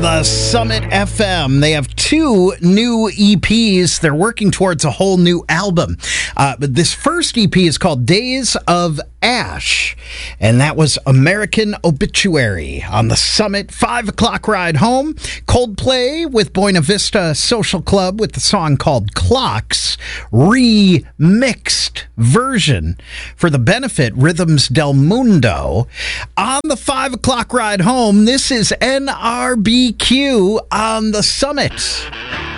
the Summit FM. They have 2 new EPs. They're working towards a whole new album. But this first EP is called Days of Ash, and that was American Obituary on the Summit 5 o'clock ride home. Coldplay with Buena Vista Social Club with the song called Clocks, remixed version for the benefit Rhythms del Mundo. On the 5 o'clock ride home, this is NRBQ on the Summit.